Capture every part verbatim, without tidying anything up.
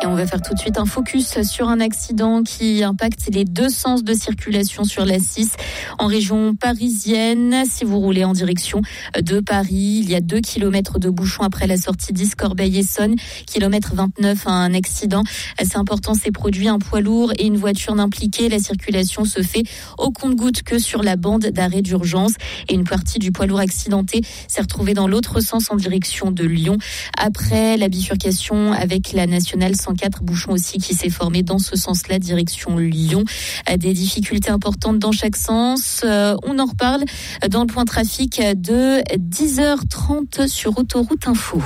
Et on va faire tout de suite un focus sur un accident qui impacte les deux sens de circulation sur l'A six en région parisienne. Si vous roulez en direction de Paris, il y a deux kilomètres de bouchons après la sortie d'Is Corbeil-Essonnes. Kilomètre vingt-neuf, un accident. C'est important, c'est produit un poids lourd et une voiture impliquée. La circulation se fait au compte-gouttes que sur la bande d'arrêt d'urgence. Et une partie du poids lourd accidenté s'est retrouvée dans l'autre sens en direction de Lyon. Après la bifurcation avec la nationale cent quatre, bouchon aussi qui s'est formé dans ce sens-là, direction Lyon. Des difficultés importantes dans chaque sens. On en reparle dans le point trafic de dix heures trente sur Autoroute Info.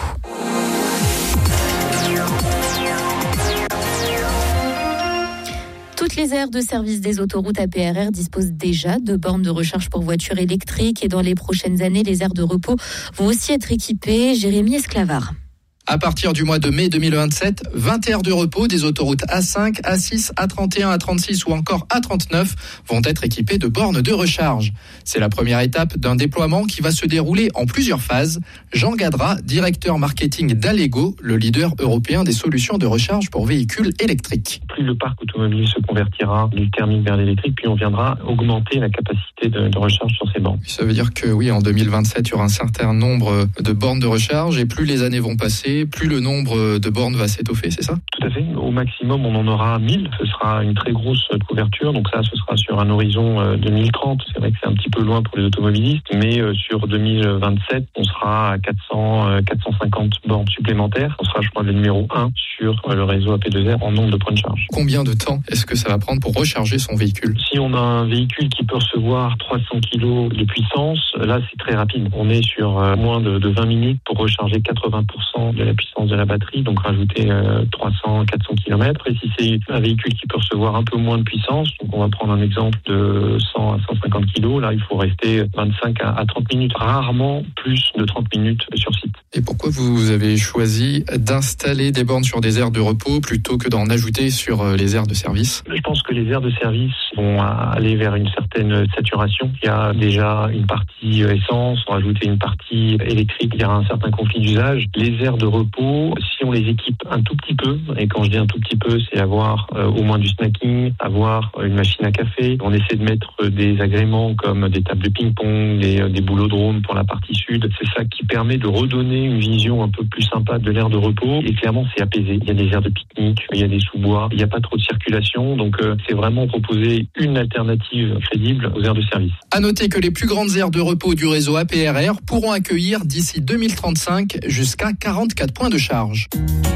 Toutes les aires de service des autoroutes A P R R disposent déjà de bornes de recharge pour voitures électriques et dans les prochaines années, les aires de repos vont aussi être équipées. Jérémy Esclavard. À partir du mois de mai deux mille vingt-sept, vingt aires de repos des autoroutes A cinq, A six, A trente et un, A trente-six ou encore A trente-neuf vont être équipées de bornes de recharge. C'est la première étape d'un déploiement qui va se dérouler en plusieurs phases. Jean Gadra, directeur marketing d'Allego, le leader européen des solutions de recharge pour véhicules électriques. Plus le parc automobile se convertira du thermique vers l'électrique, puis on viendra augmenter la capacité de, de recharge sur ces bornes. Ça veut dire que oui, en deux mille vingt-sept, il y aura un certain nombre de bornes de recharge et plus les années vont passer, plus le nombre de bornes va s'étoffer, c'est ça ? Tout à fait. Au maximum, on en aura mille. Ce sera une très grosse couverture. Donc ça, ce sera sur un horizon deux mille trente. C'est vrai que c'est un petit peu loin pour les automobilistes, mais sur deux mille vingt-sept, on sera à quatre cents, quatre cent cinquante bornes supplémentaires. On sera, je crois, le numéro un sur le réseau A P deux R en nombre de points de charge. Combien de temps est-ce que ça va prendre pour recharger son véhicule ? Si on a un véhicule qui peut recevoir trois cents kilos de puissance, là, c'est très rapide. On est sur moins de, de vingt minutes pour recharger quatre-vingts pour cent de la puissance de la batterie, donc rajouter euh, trois cents à quatre cents kilomètres. Et si c'est un véhicule qui peut recevoir un peu moins de puissance, donc on va prendre un exemple de cent à cent cinquante kilos, là il faut rester vingt-cinq à trente minutes, rarement plus de trente minutes sur site. Et pourquoi vous avez choisi d'installer des bornes sur des aires de repos plutôt que d'en ajouter sur les aires de service ? Je pense que les aires de service vont aller vers une certaine saturation. Il y a déjà une partie essence, on va ajouter une partie électrique, il y aura un certain conflit d'usage. Les aires de repos, si on les équipe un tout petit peu, et quand je dis un tout petit peu, c'est avoir euh, au moins du snacking, avoir une machine à café. On essaie de mettre des agréments comme des tables de ping-pong, des, des boulodromes pour la partie sud. C'est ça qui permet de redonner une vision un peu plus sympa de l'aire de repos. Et clairement, c'est apaisé. Il y a des aires de pique-nique, il y a des sous-bois, il n'y a pas trop de circulation. Donc, euh, c'est vraiment proposer une alternative crédible aux aires de service. À noter que les plus grandes aires de repos du réseau A P R R pourront accueillir d'ici deux mille trente-cinq jusqu'à quarante-quatre points de charge.